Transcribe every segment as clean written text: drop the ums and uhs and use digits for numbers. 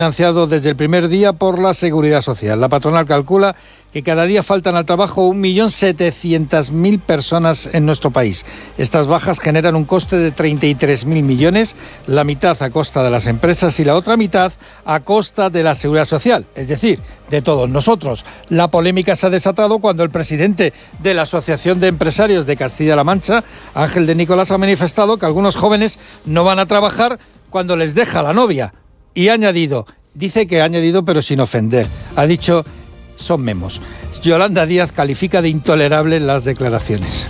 financiado desde el primer día por la Seguridad Social. La patronal calcula que cada día faltan al trabajo 1.700.000 personas en nuestro país. Estas bajas generan un coste de 33.000 millones, la mitad a costa de las empresas y la otra mitad a costa de la Seguridad Social, es decir, de todos nosotros. La polémica se ha desatado cuando el presidente de la Asociación de Empresarios de Castilla-La Mancha, Ángel de Nicolás, ha manifestado que algunos jóvenes no van a trabajar cuando les deja la novia. Y ha añadido, dice que ha añadido pero sin ofender, ha dicho, son memos. Yolanda Díaz califica de intolerables las declaraciones.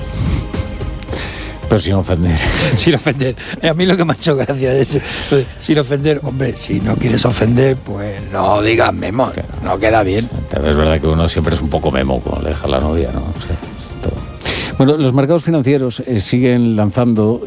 Pero sin ofender. Sin ofender. A mí lo que me ha hecho gracia es, sin ofender, hombre, si no quieres ofender, pues no digas memo, no queda bien. Es verdad que uno siempre es un poco memo cuando le deja la novia, ¿no? O sea, todo. Bueno, los mercados financieros siguen lanzados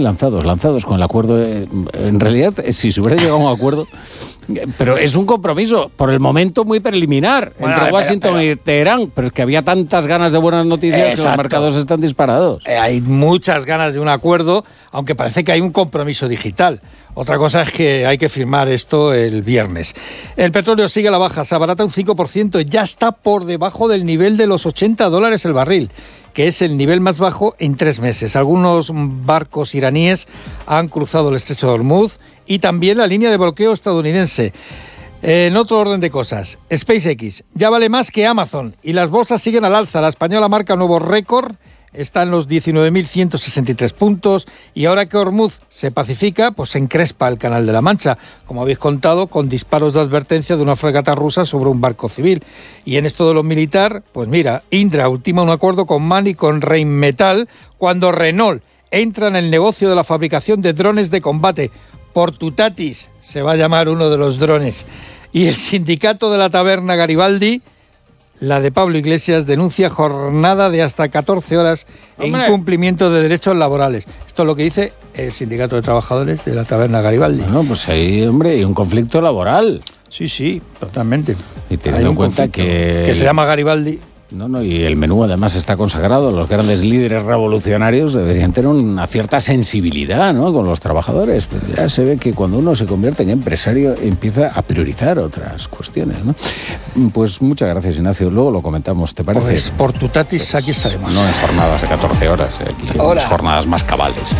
con el acuerdo. En realidad, si se hubiera llegado a un acuerdo, pero es un compromiso, por el momento muy preliminar, entre Washington y Teherán, pero es que había tantas ganas de buenas noticias. Exacto. Que los mercados están disparados. Hay muchas ganas de un acuerdo, aunque parece que hay un compromiso digital. Otra cosa es que hay que firmar esto el viernes. El petróleo sigue a la baja, se abarata un 5%, ya está por debajo del nivel de los $80 el barril, que es el nivel más bajo en 3 meses. Algunos barcos iraníes han cruzado el estrecho de Hormuz y también la línea de bloqueo estadounidense. En otro orden de cosas, SpaceX ya vale más que Amazon y las bolsas siguen al alza. La española marca nuevo récord, está en los 19.163 puntos y ahora que Hormuz se pacifica, pues se encrespa el Canal de la Mancha, como habéis contado, con disparos de advertencia de una fragata rusa sobre un barco civil. Y en esto de lo militar, pues mira, Indra ultima un acuerdo con MAN y con Rheinmetall cuando Renault entra en el negocio de la fabricación de drones de combate. Portutatis se va a llamar uno de los drones. Y el sindicato de la taberna Garibaldi, la de Pablo Iglesias, denuncia jornada de hasta 14 horas e incumplimiento de derechos laborales. Esto es lo que dice el sindicato de trabajadores de la taberna Garibaldi. Bueno, pues ahí, hombre, hay un conflicto laboral. Sí, totalmente. Y teniendo en cuenta que se llama Garibaldi. No, y el menú además está consagrado. Los grandes líderes revolucionarios deberían tener una cierta sensibilidad, ¿no?, con los trabajadores. Pero ya se ve que cuando uno se convierte en empresario empieza a priorizar otras cuestiones, ¿no? Pues muchas gracias, Ignacio. Luego lo comentamos, ¿te parece? Pues Portutatis, aquí estaremos. No en jornadas de 14 horas, aquí en jornadas más cabales.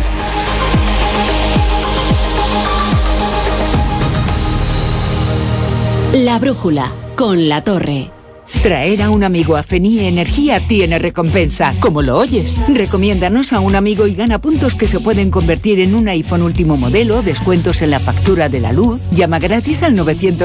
La brújula, con La Torre. Traer a un amigo a Fenie Energía tiene recompensa, como lo oyes. Recomiéndanos a un amigo y gana puntos que se pueden convertir en un iPhone último modelo, descuentos en la factura de la luz. Llama gratis al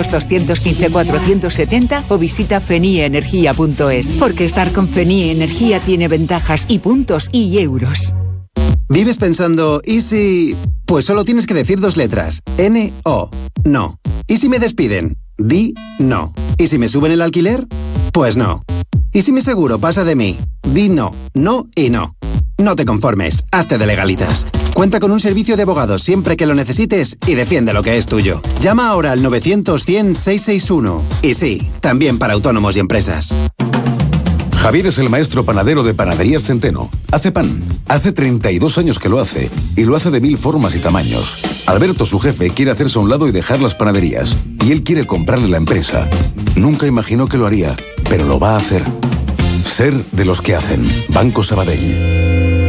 900-215-470 o visita fenieenergia.es. Porque estar con Fenie Energía tiene ventajas y puntos y euros. ¿Vives pensando, y si...? Pues solo tienes que decir 2 letras. N-O. No. ¿Y si me despiden? Di no. ¿Y si me suben el alquiler? Pues no. ¿Y si mi seguro pasa de mí? Di no. No y no. No te conformes. Hazte de Legalitas. Cuenta con un servicio de abogados siempre que lo necesites y defiende lo que es tuyo. Llama ahora al 900-100-661. Y sí, también para autónomos y empresas. Javier es el maestro panadero de Panaderías Centeno. Hace pan. Hace 32 años que lo hace. Y lo hace de 1000 formas y tamaños. Alberto, su jefe, quiere hacerse a un lado y dejar las panaderías. Y él quiere comprarle la empresa. Nunca imaginó que lo haría, pero lo va a hacer. Ser de los que hacen. Banco Sabadell.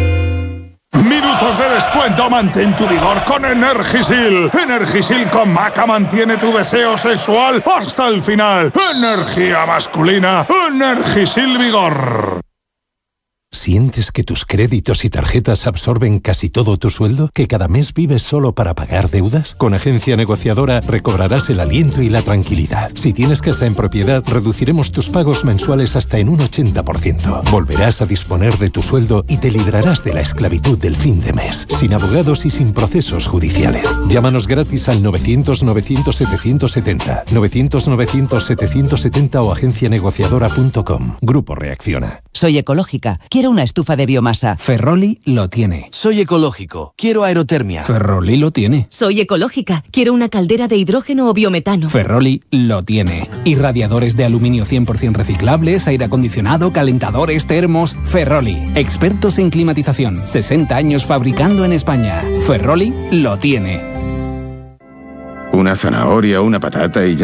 Minutos de descuento, mantén tu vigor con Energisil. Energisil con Maca mantiene tu deseo sexual hasta el final. Energía masculina, Energisil Vigor. ¿Sientes que tus créditos y tarjetas absorben casi todo tu sueldo? ¿Que cada mes vives solo para pagar deudas? Con Agencia Negociadora recobrarás el aliento y la tranquilidad. Si tienes casa en propiedad, reduciremos tus pagos mensuales hasta en un 80%. Volverás a disponer de tu sueldo y te librarás de la esclavitud del fin de mes, sin abogados y sin procesos judiciales. Llámanos gratis al 900-900-770, 900-900-770 o agencianegociadora.com. Grupo Reacciona. Soy ecológica. Quiero una estufa de biomasa. Ferroli lo tiene. Soy ecológico. Quiero aerotermia. Ferroli lo tiene. Soy ecológica. Quiero una caldera de hidrógeno o biometano. Ferroli lo tiene. Y radiadores de aluminio 100% reciclables, aire acondicionado, calentadores, termos. Ferroli. Expertos en climatización. 60 años fabricando en España. Ferroli lo tiene. Una zanahoria, una patata y ya.